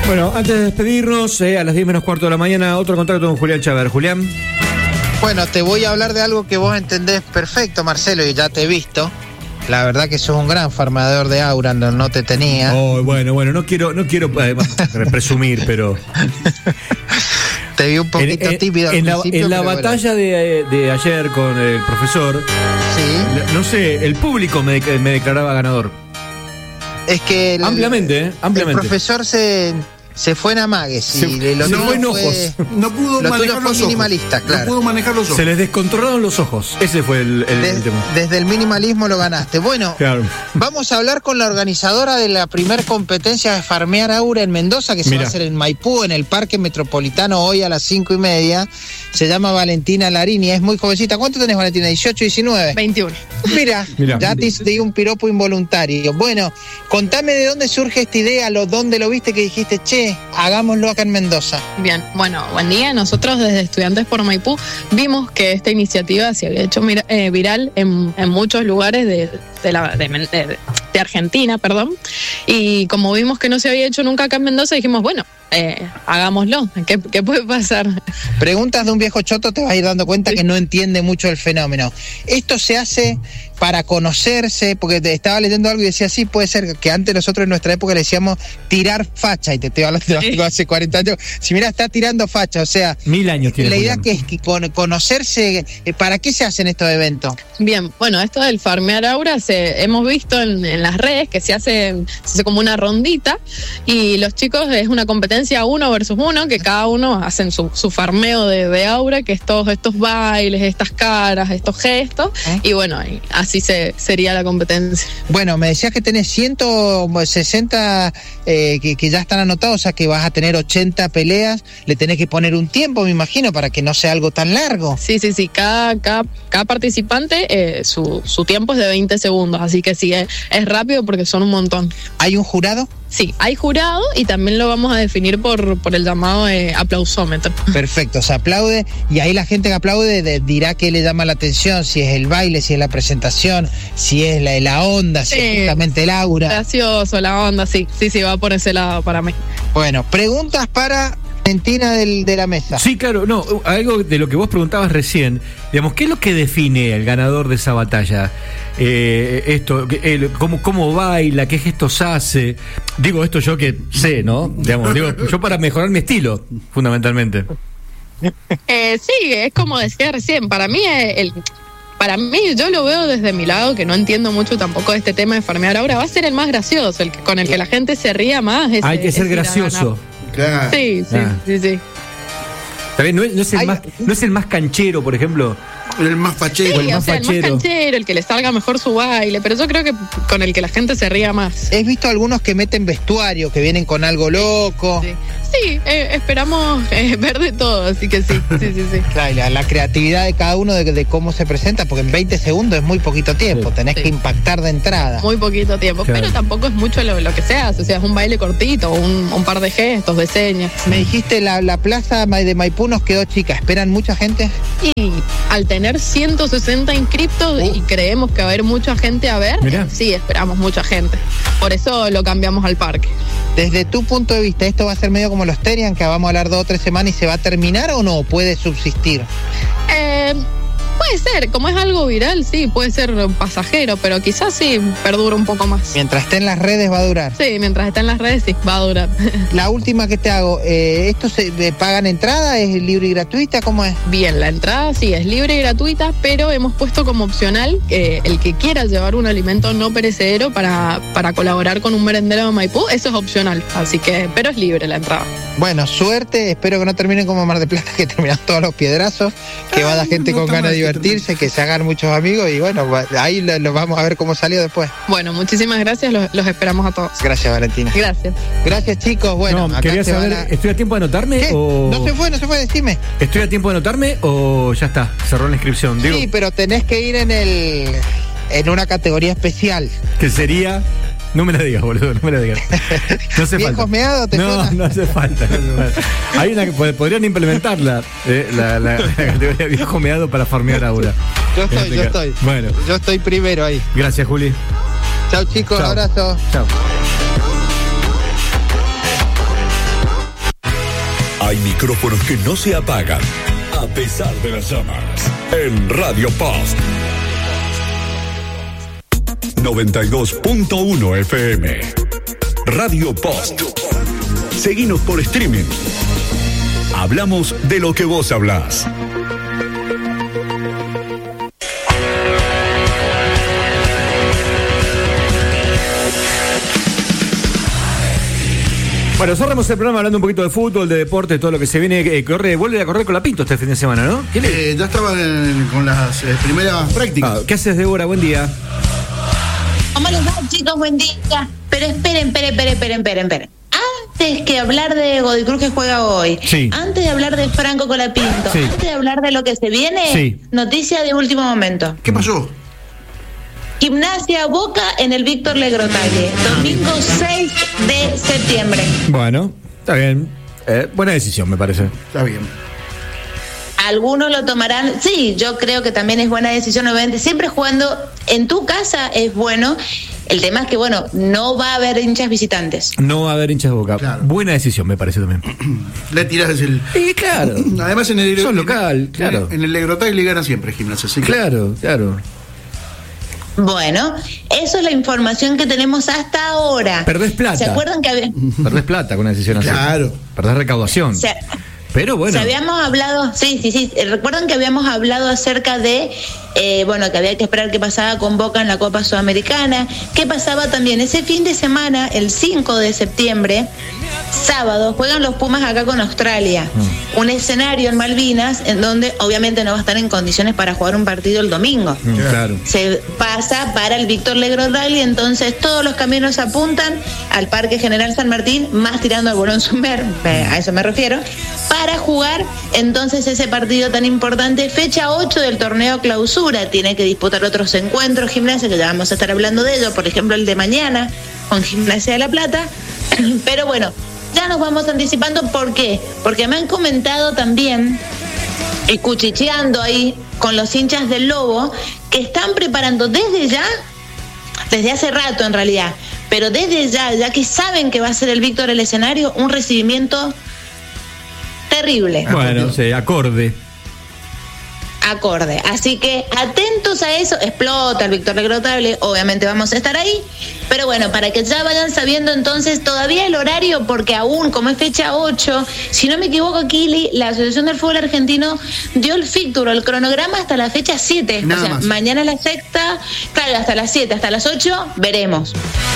Bueno, antes de despedirnos, a las 10 menos cuarto de la mañana, otro contacto con Julián Chaver. Julián. Bueno, te voy a hablar de algo que vos entendés perfecto, Marcelo, y ya te he visto. La verdad que sos un gran farmador de aura, no te tenía. Oh, bueno, no quiero presumir, pero... Te vi un poquito tímido al principio. En la batalla de ayer con el profesor, sí. No sé, el público me declaraba ganador. Es que ampliamente. El profesor se fue en amagues y lo se fue en ojos. No pudo manejar los minimalista, ojos. claro. No pudo manejar los ojos. Se les descontrolaron los ojos. Ese fue el tema. Desde el minimalismo lo ganaste. Bueno, claro. Vamos a hablar con la organizadora de la primer competencia de farmear aura en Mendoza, que se va a hacer en Maipú, en el Parque Metropolitano, hoy a las 5:30. Se llama Valentina Larini, es muy jovencita. ¿Cuánto tenés, Valentina? ¿18, 19? 21. Mira. Ya te di un piropo involuntario. Bueno, contame de dónde surge esta idea, dónde lo viste que dijiste, che, hagámoslo acá en Mendoza. Bien, bueno, buen día. Nosotros desde Estudiantes por Maipú vimos que esta iniciativa se había hecho viral en muchos lugares de Argentina, y como vimos que no se había hecho nunca acá en Mendoza, dijimos, bueno, hagámoslo. ¿Qué puede pasar? Preguntas de un viejo choto, te vas a ir dando cuenta que no entiende mucho el fenómeno. Esto se hace para conocerse, porque te estaba leyendo algo y decía, sí, puede ser que antes nosotros en nuestra época le decíamos tirar facha, y te estoy hablando de hace 40 años. Si mira, está tirando facha, o sea, 1000 años tiene. La idea que es que conocerse, ¿para qué se hacen estos eventos? Bien, bueno, esto del farmear aura hemos visto en las redes que se hace como una rondita, y los chicos es una competencia 1 versus 1, que cada uno hacen su farmeo de aura, que es todos estos bailes, estas caras, estos gestos, y bueno, así sería la competencia. Bueno, me decías que tenés 160 que ya están anotados, o sea que vas a tener 80 peleas, le tenés que poner un tiempo, me imagino, para que no sea algo tan largo. Sí, cada participante, su tiempo es de 20 segundos, así que sí, es rápido porque son un montón. ¿Hay un jurado? Sí, hay jurado y también lo vamos a definir por el llamado aplausómetro. Perfecto, se aplaude y ahí la gente que aplaude dirá qué le llama la atención, si es el baile, si es la presentación, si es la onda, si es justamente el aura. Gracioso, la onda, sí, va por ese lado para mí. Bueno, preguntas para Valentina de la mesa. Sí, claro, no, algo de lo que vos preguntabas recién, digamos, ¿qué es lo que define al ganador de esa batalla? ¿Cómo baila? ¿Qué gestos hace? Digo esto yo que sé, ¿no? Digamos, yo para mejorar mi estilo, fundamentalmente. Sí, es como decía recién, para mí yo lo veo desde mi lado, que no entiendo mucho tampoco de este tema de farmear aura, va a ser el más gracioso, con el que la gente se ría más. Hay que ser gracioso. Claro. Sí. También no es el más canchero, por ejemplo. El más fachero. Sí, el más canchero, el que le salga mejor su baile, pero yo creo que con el que la gente se ría más. He visto algunos que meten vestuario, que vienen con algo loco. Sí, esperamos ver de todo, así que sí. Claro, la creatividad de cada uno de cómo se presenta, porque en 20 segundos es muy poquito tiempo, tenés que impactar de entrada. Muy poquito tiempo, claro. Pero tampoco es mucho lo que se hace, o sea, es un baile cortito, un par de gestos, de señas. Me dijiste, la plaza de Maipú nos quedó chica, ¿esperan mucha gente? Y al tener 160 inscriptos y creemos que va a haber mucha gente a ver, sí, esperamos mucha gente. Por eso lo cambiamos al parque. Desde tu punto de vista, ¿esto va a ser medio como los Terian, que vamos a hablar 2 o 3 semanas y se va a terminar o no? ¿Puede subsistir? Puede ser, como es algo viral, sí, puede ser pasajero, pero quizás sí perdura un poco más. Mientras esté en las redes va a durar. Sí, mientras esté en las redes sí, va a durar. La última que te hago, ¿esto se pagan entrada? ¿Es libre y gratuita? ¿Cómo es? Bien, la entrada sí es libre y gratuita, pero hemos puesto como opcional el que quiera llevar un alimento no perecedero para colaborar con un merendero de Maipú, eso es opcional, así que, pero es libre la entrada. Bueno, suerte, espero que no terminen como Mar del Plata, que terminan todos los piedrazos, que vaya gente con ganas de divertirse, que se hagan muchos amigos y bueno, ahí lo vamos a ver cómo salió después. Bueno, muchísimas gracias, los esperamos a todos. Gracias, Valentina. Gracias, chicos. Bueno, acá quería saber, ¿estoy a tiempo de anotarme? ¿Qué? O... No se fue, decime. ¿Estoy a tiempo de anotarme o ya está? Cerró la inscripción. Sí, pero tenés que ir en una categoría especial. Que sería... No me la digas, boludo, no me la digas. No hace falta. ¿Viejos meados te suena? No hace falta. Hay una que podrían implementarla, la categoría viejo meado para farmear aura. Yo estoy. Bueno. Yo estoy primero ahí. Gracias, Juli. Chau, chicos, Chau. abrazo. Chao. Hay micrófonos que no se apagan a pesar de las llamas. En Radio Post 92.1 FM. Radio Post. Seguinos por streaming. Hablamos de lo que vos hablás. Bueno, cerramos el programa hablando un poquito de fútbol, de deporte, todo lo que se viene. Vuelve a correr con la Pinto este fin de semana, ¿no? Ya estaba con las primeras prácticas. ¿Qué haces, Débora? Buen día. ¿Cómo les va, chicos? Buen día. Pero esperen. Antes que hablar de Godoy Cruz que juega hoy, sí. Antes de hablar de Franco Colapinto, sí. Antes de hablar de lo que se viene, sí. Noticia de último momento. ¿Qué pasó? Gimnasia Boca en el Víctor Legrotalle, domingo 6 de septiembre. Bueno, está bien. Buena decisión, me parece. Está bien. Algunos lo tomarán, sí, yo creo que también es buena decisión, obviamente, siempre jugando en tu casa es bueno. El tema es que, bueno, no va a haber hinchas visitantes. No va a haber hinchas de Boca. Claro. Buena decisión, me parece también. Le tirás el... Sí, claro. Además en el... Son local, claro. En el Legrotalle le gana siempre Gimnasia, sí. Claro. Bueno, eso es la información que tenemos hasta ahora. Perdés plata. ¿Se acuerdan que Perdés plata con una decisión así. Claro. Perdés recaudación. Pero bueno. Habíamos hablado, sí. Recuerdan que habíamos hablado acerca de, que había que esperar qué pasaba con Boca en la Copa Sudamericana. ¿Qué pasaba también? Ese fin de semana, el 5 de septiembre, sábado, juegan los Pumas acá con Australia. Un escenario en Malvinas en donde obviamente no va a estar en condiciones para jugar un partido el domingo. Claro. Se pasa para el Víctor Legrotalle, entonces todos los caminos apuntan al Parque General San Martín, más tirando al Bolón Sumer, a eso me refiero, para jugar entonces ese partido tan importante, fecha 8 del torneo clausura. Tiene que disputar otros encuentros Gimnasia, que ya vamos a estar hablando de ello, por ejemplo el de mañana con Gimnasia de La Plata, pero bueno, ya nos vamos anticipando. ¿Por qué? Porque me han comentado también, y cuchicheando ahí con los hinchas del Lobo, que están preparando desde hace rato en realidad, pero desde ya que saben que va a ser el Víctor el escenario, un recibimiento terrible. Bueno, sí, acorde. Así que atentos a eso. Explota el Víctor Legrotalle, obviamente vamos a estar ahí, pero bueno, para que ya vayan sabiendo entonces todavía el horario, porque aún como es fecha 8, si no me equivoco aquí la Asociación del Fútbol Argentino dio el fixture, el cronograma hasta la fecha 7, Nada o sea, más. mañana es la sexta, claro, hasta las 7, hasta las 8 veremos.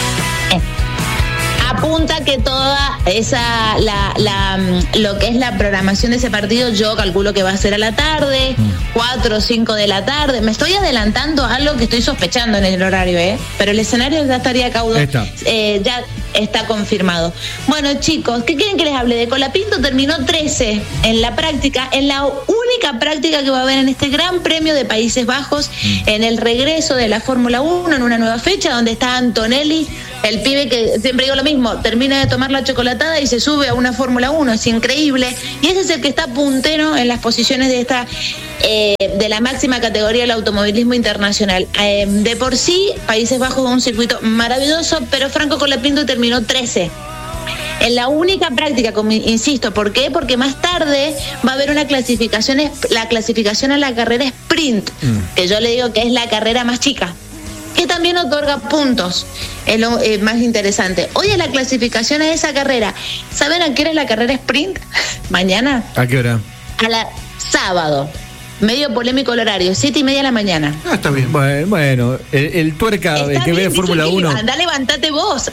Apunta que toda esa lo que es la programación de ese partido, yo calculo que va a ser a la tarde, 4 o 5 de la tarde. Me estoy adelantando a algo que estoy sospechando en el horario, pero el escenario ya estaría ya está confirmado. Bueno, chicos, ¿qué quieren que les hable? De Colapinto terminó 13 en la práctica, en la única práctica que va a haber en este Gran Premio de Países Bajos, en el regreso de la Fórmula 1, en una nueva fecha, donde está Antonelli, el pibe que siempre digo lo mismo, termina de tomar la chocolatada y se sube a una Fórmula 1, es increíble, y ese es el que está puntero en las posiciones de esta de la máxima categoría del automovilismo internacional. De por sí, Países Bajos es un circuito maravilloso, pero Franco Colapinto terminó 13. En la única práctica, como insisto, ¿por qué? Porque más tarde va a haber una clasificación, la clasificación a la carrera sprint, que yo le digo que es la carrera más chica, que también otorga puntos. Es lo más interesante. Hoy es la clasificación a esa carrera. ¿Saben a qué hora es la carrera sprint? Mañana. ¿A qué hora? Sábado. Medio polémico el horario, 7:30 de la mañana. Está bien. Bueno, el tuerca, el que ve Fórmula 1. Anda, levántate vos.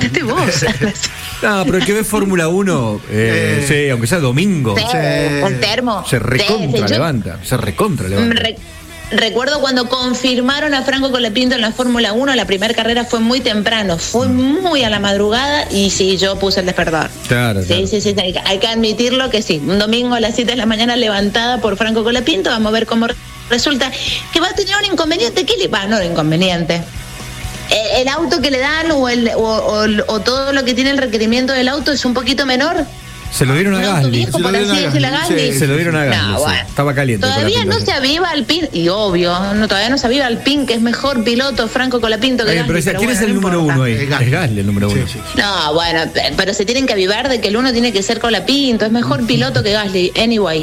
No, pero el que ve Fórmula 1, sí, aunque sea domingo, el termo. se recontra levanta. Recuerdo cuando confirmaron a Franco Colapinto en la Fórmula 1, la primera carrera fue muy temprano, fue muy a la madrugada, y sí, yo puse el despertador. Claro. Sí, hay que admitirlo que sí. Un domingo a las 7 de la mañana levantada por Franco Colapinto, vamos a ver cómo resulta. Que va a tener un inconveniente, no un inconveniente. El auto que le dan o todo lo que tiene el requerimiento del auto es un poquito menor Se lo dieron a Gasly. Viejo, por así decirlo, a Gasly. Se lo dieron a Gasly. No, bueno. Estaba caliente. Todavía no se aviva Alpine, y obvio, todavía no se aviva Alpine, que es mejor piloto Franco Colapinto que Gasly. Pero ¿quién es el número uno ahí? Es Gasly el número uno. Sí. No, bueno, pero se tienen que avivar de que el uno tiene que ser Colapinto, es mejor piloto que Gasly. Anyway,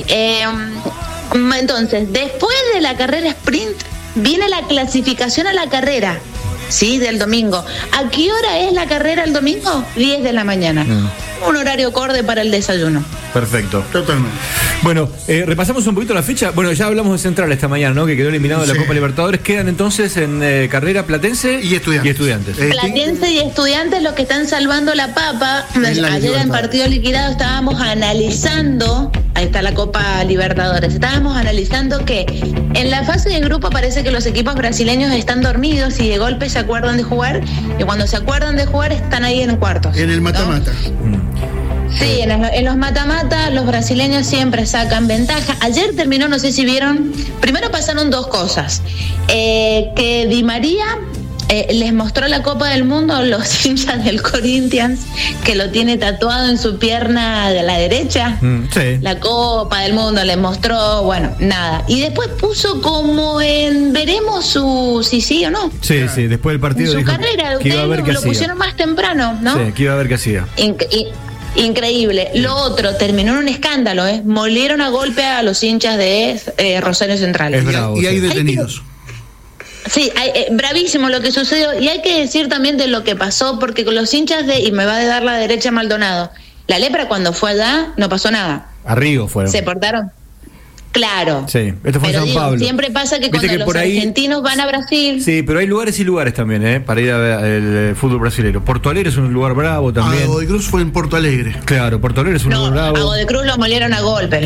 entonces, después de la carrera sprint, viene la clasificación a la carrera. Sí, del domingo. ¿A qué hora es la carrera el domingo? 10 de la mañana. Un horario acorde para el desayuno. Perfecto. Totalmente. Bueno, repasamos un poquito la fecha. Bueno, ya hablamos de Central esta mañana, ¿no? Que quedó eliminado de la Copa Libertadores. Quedan entonces en carrera Platense y Estudiantes. Platense y Estudiantes los que están salvando la papa. Ayer en partido liquidado estábamos analizando, ahí está la Copa Libertadores, estábamos analizando que en la fase de grupo parece que los equipos brasileños están dormidos y de golpe se acuerdan de jugar, y cuando se acuerdan de jugar están ahí en cuartos. En el mata-mata. Sí, en los mata-mata los brasileños siempre sacan ventaja. Ayer terminó, no sé si vieron, primero pasaron dos cosas. Que Di María les mostró la Copa del Mundo a los hinchas del Corinthians, que lo tiene tatuado en su pierna de la derecha. Sí. La Copa del Mundo les mostró, bueno, nada. Y después puso como en veremos si sí o no. Sí, después del partido en su dijo carrera, que iba a ver qué lo hacía. pusieron más temprano, ¿no? Sí, que iba a ver qué hacía. Increíble. Lo otro, terminó en un escándalo, molieron a golpe a los hinchas de Rosario Central. Es bravo, y hay detenidos. Sí, bravísimo lo que sucedió. Y hay que decir también de lo que pasó, porque con los hinchas y me va a dar la derecha Maldonado, la Lepra cuando fue allá no pasó nada. A Río fueron. Se portaron. Claro. Sí, esto fue en San Pablo. Siempre pasa que cuando los argentinos van a Brasil. Sí, pero hay lugares y lugares también, para ir a ver el fútbol brasileño. Porto Alegre es un lugar bravo también. Godoy Cruz fue en Porto Alegre. Claro, Porto Alegre es un lugar bravo. A Godoy Cruz los molieron a golpe,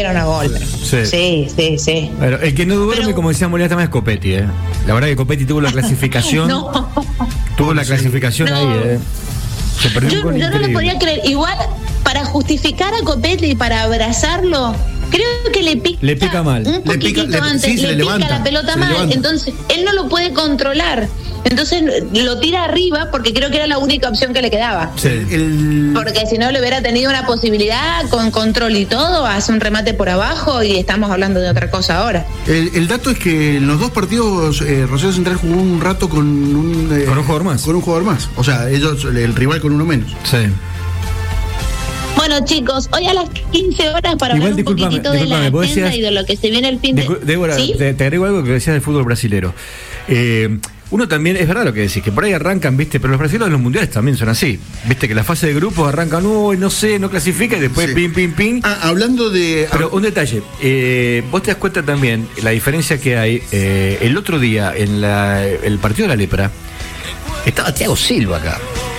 Sí. Sí. Bueno, el que no duerme, como decía Molina, también es Copetti, La verdad que Copetti tuvo la clasificación. Tuvo la clasificación ahí, Se perdió yo no lo podía creer. Igual, para justificar a Copetti y para abrazarlo, creo que le pica mal. Un poquitito antes, le pica la pelota mal. Entonces, él no lo puede controlar. Entonces lo tira arriba porque creo que era la única opción que le quedaba. Sí. Porque si no le hubiera tenido una posibilidad con control y todo, hace un remate por abajo y estamos hablando de otra cosa ahora. El dato es que en los dos partidos Rosario Central jugó un rato con un jugador más. Con un jugador más. O sea, el rival con uno menos. Sí. Bueno, chicos, hoy a las 15 horas para hablar un poquitito de la agenda y de lo que se viene el fin de... Débora, ¿sí? te agrego algo que decías del fútbol brasilero. Uno también, es verdad lo que decís, que por ahí arrancan, ¿viste? Pero los brasileños en los mundiales también son así. ¿Viste? Que la fase de grupos arrancan, no sé, no clasifica y después ping. Hablando de... Pero un detalle, vos te das cuenta también la diferencia que hay. El otro día, en el partido de la Lepra, estaba Thiago Silva acá.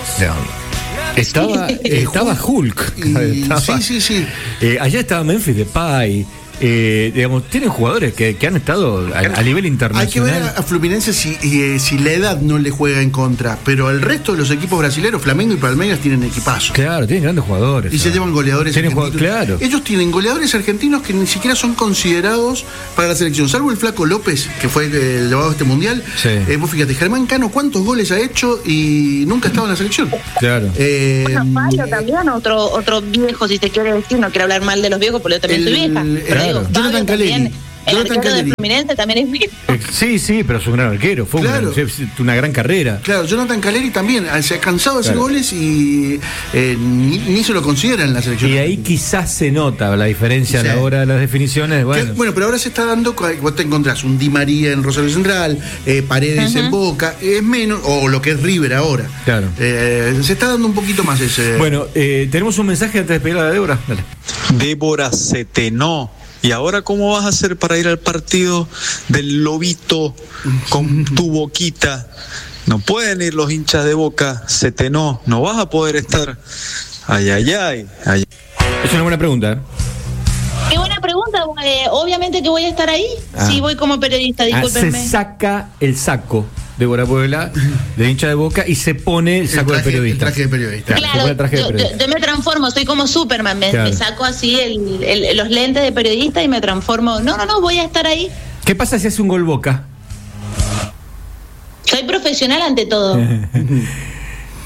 Estaba Hulk. Sí. Allá estaba Memphis Depay. Tienen jugadores que han estado a nivel internacional. Hay que ver a Fluminense si la edad no le juega en contra, pero el resto de los equipos brasileños, Flamengo y Palmeiras, tienen equipazo. Claro, tienen grandes jugadores. Y se llevan goleadores argentinos. Claro. Ellos tienen goleadores argentinos que ni siquiera son considerados para la selección, salvo el Flaco López, que fue llevado a este mundial. Sí. Vos fíjate, Germán Cano, ¿cuántos goles ha hecho y nunca ha estado en la selección? Claro. Fallo también, otro viejo, si te quiere decir, no quiero hablar mal de los viejos, porque yo también soy vieja. Jonathan Caleri. El arquero de Fluminense también es viejo. Sí, pero es un gran arquero. Fue una gran carrera. Claro, Jonathan Caleri también se ha cansado de hacer goles y ni se lo considera en la selección. Y ahí quizás se nota la diferencia a la hora de las definiciones. Bueno, pero ahora se está dando, vos te encontrás un Di María en Rosario Central, Paredes en Boca, es menos, o lo que es River ahora. Claro. Se está dando un poquito más ese. Bueno, tenemos un mensaje antes de despedir a Débora. Dale. Débora Setenó. ¿Y ahora cómo vas a hacer para ir al partido del Lobito con tu Boquita? No pueden ir los hinchas de Boca, no vas a poder estar. Ay. Es una buena pregunta. Qué buena pregunta. Obviamente que voy a estar ahí. Sí, voy como periodista, discúlpenme. Se saca el saco Débora Puebla de hincha de Boca y se pone el saco de periodista. El traje de periodista. Claro, yo me transformo, soy como Superman, me saco así los lentes de periodista y me transformo. No, voy a estar ahí. ¿Qué pasa si hace un gol Boca? Soy profesional ante todo.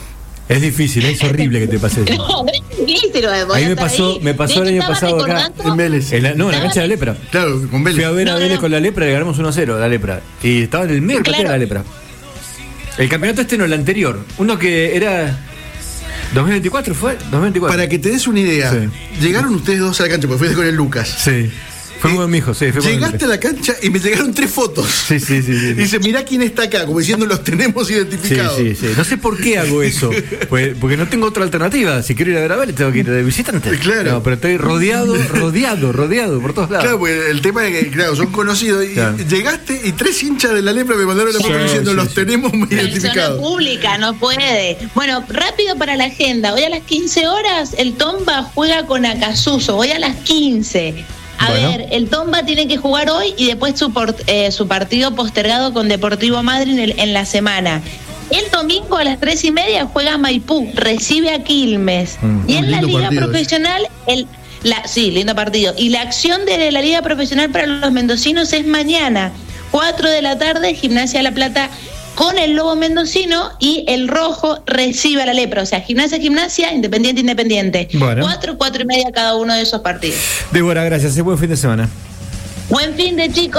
Es difícil, es horrible que te pase eso. No, no es difícil. A mí me pasó el año pasado acá en Vélez. en la cancha de la Lepra. Claro, con Vélez. Fui a ver a Vélez con la Lepra y ganamos 1-0 la Lepra. Y estaba en el medio del partido de la Lepra. El campeonato no, el anterior. Uno que era... ¿2024 fue? 2024. Para que te des una idea, llegaron ustedes dos a la cancha, porque fuiste con el Lucas. Sí. Fue con mi hijo, sí. Llegaste a la cancha y me llegaron 3 fotos. Sí. Dice, mirá quién está acá, como diciendo, los tenemos identificados. Sí. No sé por qué hago eso. Pues, porque no tengo otra alternativa. Si quiero ir a ver a Vélez, tengo que ir de visitante. Claro. No, pero estoy rodeado por todos lados. Claro, pues el tema es que, claro, son conocidos. Y llegaste y 3 hinchas de la Lepra me mandaron la foto diciendo, los tenemos muy identificados. Persona pública, no puede. Bueno, rápido para la agenda. Hoy a las 15 horas el Tomba juega con Acasuso. Hoy a las 15. A ver, el Tomba tiene que jugar hoy y después su partido postergado con Deportivo Madryn en la semana. El domingo a las 3:30 juega Maipú, recibe a Quilmes. Y en la Liga Profesional, lindo partido. Y la acción de la Liga Profesional para los mendocinos es mañana, 4 de la tarde, Gimnasia de La Plata con el Lobo Mendocino, y el Rojo recibe a la Lepra. O sea, Gimnasia, Independiente. Bueno. 4:30 cada uno de esos partidos. Débora, gracias. Buen fin de semana. Buen fin de, chicos.